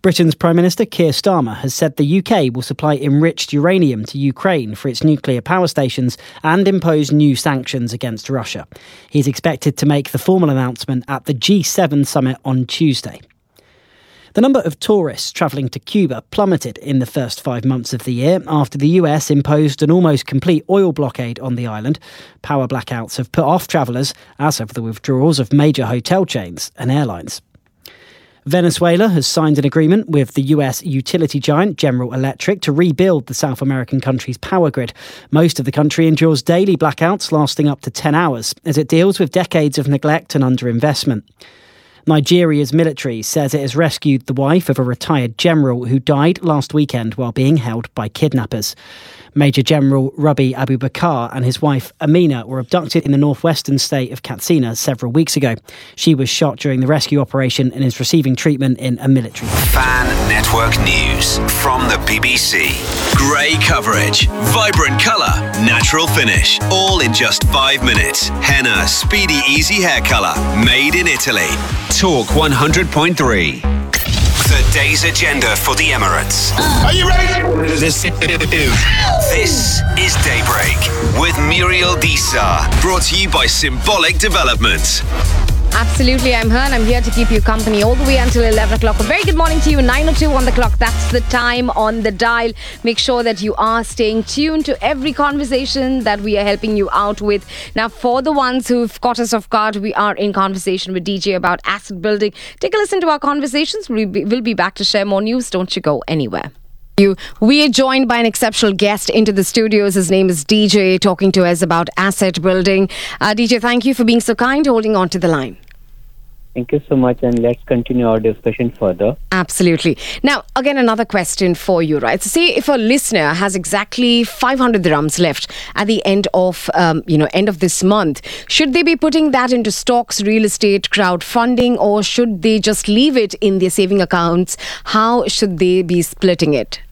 Britain's Prime Minister Keir Starmer has said the UK will supply enriched uranium to Ukraine for its nuclear power stations and impose new sanctions against Russia. He's expected to make the formal announcement at the G7 summit on Tuesday. The number of tourists travelling to Cuba plummeted in the first 5 months of the year after the US imposed an almost complete oil blockade on the island. Power blackouts have put off travellers, as have the withdrawals of major hotel chains and airlines. Venezuela has signed an agreement with the US utility giant General Electric to rebuild the South American country's power grid. Most of the country endures daily blackouts lasting up to 10 hours as it deals with decades of neglect and underinvestment. Nigeria's military says it has rescued the wife of a retired general who died last weekend while being held by kidnappers. Major General Rabi Abubakar and his wife Amina were abducted in the northwestern state of Katsina several weeks ago. She was shot during the rescue operation and is receiving treatment in a military. Fan Network News from the BBC. Grey coverage, vibrant colour, natural finish, all in just 5 minutes. Henna Speedy Easy Hair Colour, made in Italy. Talk 100.3. The day's agenda for the Emirates. Are you ready? This is Daybreak with Muriel Disa. Brought to you by Symbolic Development. Absolutely, I'm Hern. I'm here to keep you company all the way until 11 o'clock. A very good morning to you. 9:02 on the clock. That's the time on the dial. Make sure that you are staying tuned to every conversation that we are helping you out with. Now, for the ones who've caught us off guard, we are in conversation with DJ about asset building. Take a listen to our conversations. We'll be back to share more news. Don't you go anywhere. We are joined by an exceptional guest into the studios. His name is DJ, talking to us about asset building. DJ, thank you for being so kind, holding on to the line. Thank you so much, and let's continue our discussion further. Absolutely. Now, again, another question for you, right? So say if a listener has exactly 500 dirhams left at the end of this month, should they be putting that into stocks, real estate, crowdfunding, or should they just leave it in their saving accounts? How should they be splitting it?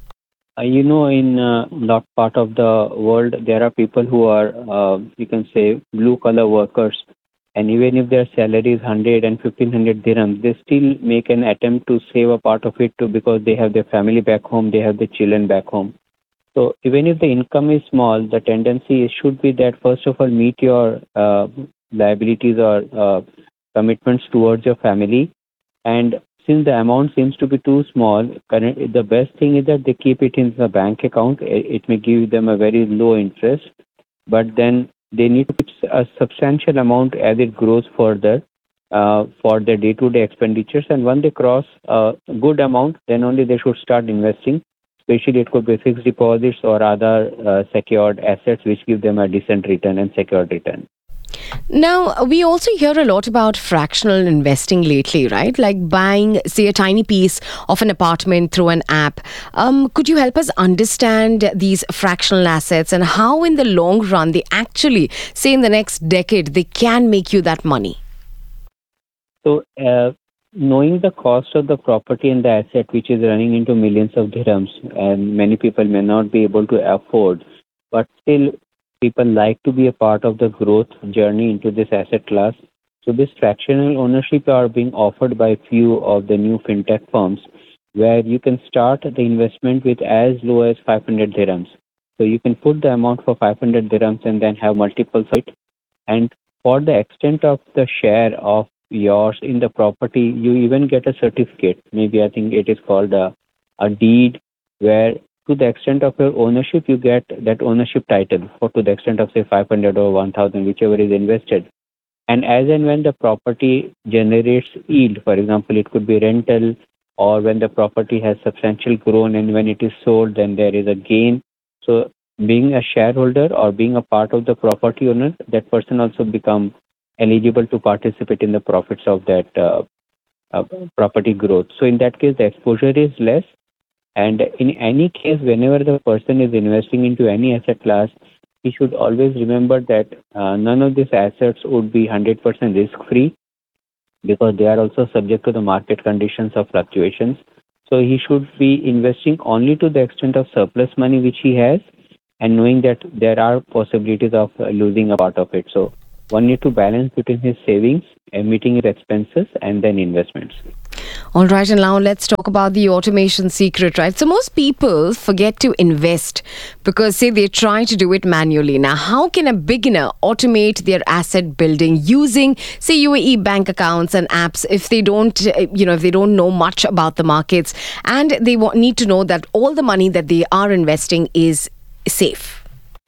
In a lot part of the world, there are people who are, you can say, blue-collar workers. And even if their salary is 100 and 1500 dirhams, they still make an attempt to save a part of it too, because they have their family back home, they have their children back home. So even if the income is small, the tendency should be that first of all, meet your liabilities or commitments towards your family. And since the amount seems to be too small, the best thing is that they keep it in the bank account. It may give them a very low interest, but then they need to put a substantial amount as it grows further for their day-to-day expenditures. And when they cross a good amount, then only they should start investing. Especially it could be fixed deposits or other secured assets which give them a decent return and secured return. Now, we also hear a lot about fractional investing lately, right? Like buying, say, a tiny piece of an apartment through an app. Could you help us understand these fractional assets and how in the long run they actually, say in the next decade, they can make you that money? So, knowing the cost of the property and the asset, which is running into millions of dirhams, and many people may not be able to afford, but still people like to be a part of the growth journey into this asset class. So this fractional ownership are being offered by few of the new fintech firms, where you can start the investment with as low as 500 dirhams. So you can put the amount for 500 dirhams and then have multiples of it. And for the extent of the share of yours in the property, you even get a certificate. Maybe I think it is called a deed, where to the extent of your ownership, you get that ownership title for to the extent of say 500 or 1000, whichever is invested. And as and when the property generates yield, for example, it could be rental, or when the property has substantial grown and when it is sold, then there is a gain. So being a shareholder or being a part of the property owner, that person also become eligible to participate in the profits of that property growth. So in that case, the exposure is less. And in any case, whenever the person is investing into any asset class, he should always remember that none of these assets would be 100% risk-free, because they are also subject to the market conditions of fluctuations. So he should be investing only to the extent of surplus money which he has, and knowing that there are possibilities of losing a part of it. So one need to balance between his savings meeting your expenses and then investments. All right, and now let's talk about the automation secret, right? So most people forget to invest because, say, they try to do it manually. Now, how can a beginner automate their asset building using, say, UAE bank accounts and apps if they don't, if they don't know much about the markets and they need to know that all the money that they are investing is safe?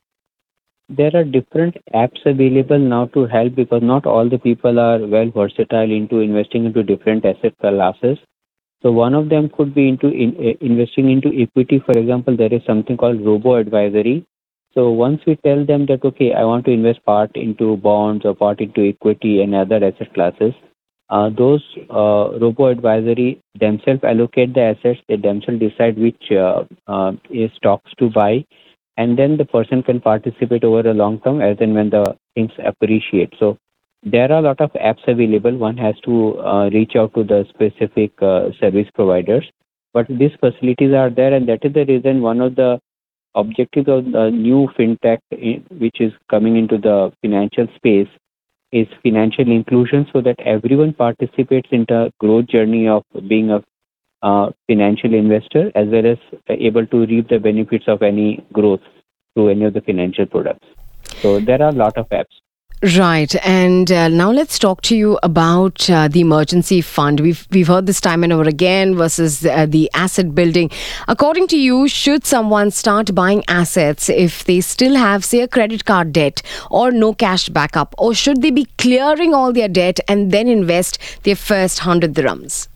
There are different apps available now to help because not all the people are well versatile into investing into different asset classes. So one of them could be into investing into equity. For example, there is something called robo advisory. So once we tell them that, okay, I want to invest part into bonds or part into equity and other asset classes, those robo advisory themselves allocate the assets. They themselves decide which stocks to buy, and then the person can participate over a long term as and when the things appreciate. So there are a lot of apps available. One has to reach out to the specific service providers, but these facilities are there, and that is the reason one of the objectives of the new fintech, which is coming into the financial space, is financial inclusion, so that everyone participates in the growth journey of being a financial investor as well as able to reap the benefits of any growth through any of the financial products. So there are a lot of apps. Right, and now let's talk to you about the emergency fund. We've heard this time and over again versus the asset building. According to you, should someone start buying assets if they still have, say, a credit card debt or no cash backup, or should they be clearing all their debt and then invest their first 100 dirhams?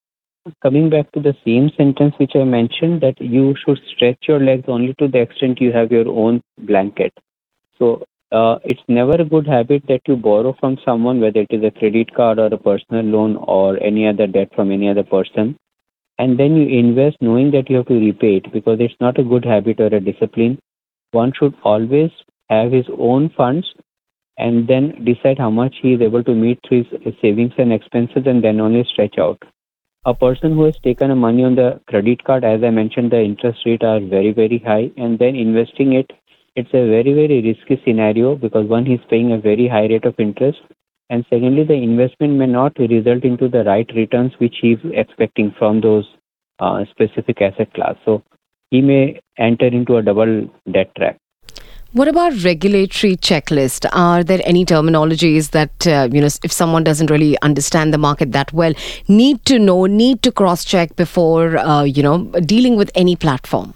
Coming back to the same sentence which I mentioned, that you should stretch your legs only to the extent you have your own blanket. So it's never a good habit that you borrow from someone, whether it is a credit card or a personal loan or any other debt from any other person, and then you invest knowing that you have to repay it, because it's not a good habit or a discipline. One should always have his own funds and then decide how much he is able to meet through his savings and expenses, and then only stretch out. A person who has taken money on the credit card, as I mentioned, the interest rate are very, very high, and then investing it, it's a very, very risky scenario, because one, he's paying a very high rate of interest, and secondly, the investment may not result into the right returns which he's expecting from those specific asset class. So he may enter into a double debt trap. What about regulatory checklist? Are there any terminologies that, if someone doesn't really understand the market that well, need to know, need to cross-check before, dealing with any platform?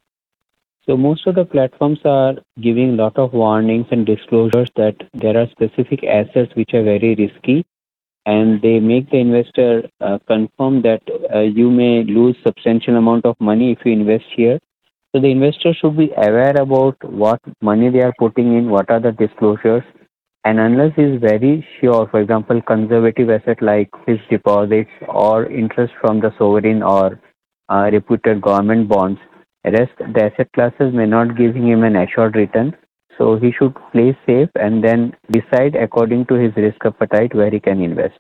So most of the platforms are giving a lot of warnings and disclosures that there are specific assets which are very risky, and they make the investor confirm that you may lose substantial amount of money if you invest here. So the investor should be aware about what money they are putting in, what are the disclosures, and unless he is very sure, for example, conservative asset like fixed deposits or interest from the sovereign or reputed government bonds, rest the asset classes may not give him an assured return. So he should play safe and then decide according to his risk appetite where he can invest.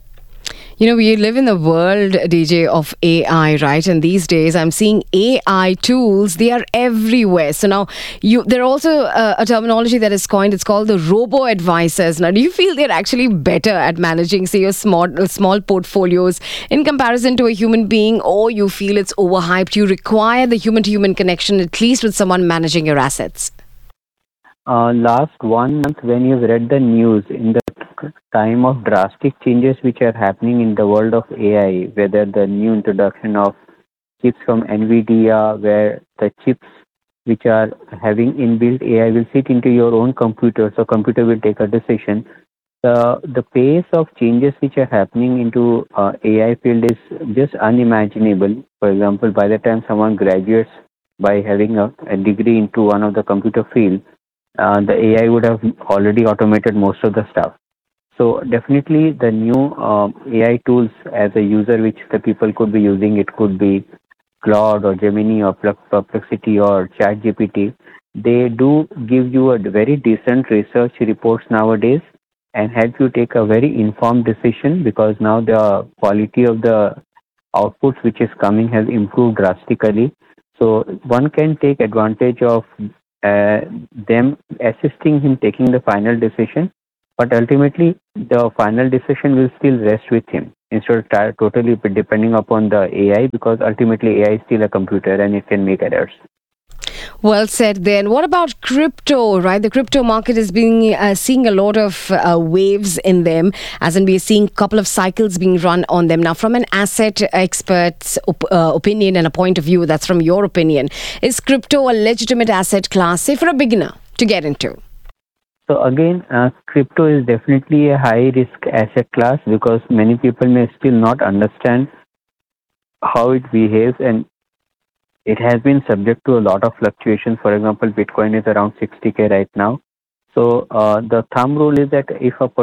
We live in the world, DJ, of AI, right? And these days I'm seeing AI tools, they are everywhere. So now there are also a terminology that is coined, it's called the robo-advisors. Now, do you feel they're actually better at managing, say, your small portfolios in comparison to a human being, or you feel it's overhyped? You require the human-to-human connection, at least with someone managing your assets. Last 1 month, when you've read the news, in the time of drastic changes which are happening in the world of AI, whether the new introduction of chips from NVIDIA, where the chips which are having inbuilt AI will sit into your own computer, so computer will take a decision. The pace of changes which are happening into AI field is just unimaginable. For example, by the time someone graduates by having a degree into one of the computer field, the AI would have already automated most of the stuff. So definitely the new AI tools as a user which the people could be using, it could be Claude or Gemini or Perplexity or ChatGPT. They do give you a very decent research reports nowadays and help you take a very informed decision, because now the quality of the outputs which is coming has improved drastically. So one can take advantage of them assisting him taking the final decision. But ultimately, the final decision will still rest with him instead of totally depending upon the AI, because ultimately AI is still a computer and it can make errors. Well said then. What about crypto, right? The crypto market is being seeing a lot of waves in them, as in we are seeing a couple of cycles being run on them. Now, from an asset expert's opinion and a point of view, that's from your opinion, is crypto a legitimate asset class, say for a beginner to get into? So again, crypto is definitely a high-risk asset class because many people may still not understand how it behaves, and it has been subject to a lot of fluctuations. For example, Bitcoin is around 60K right now. So the thumb rule is that if a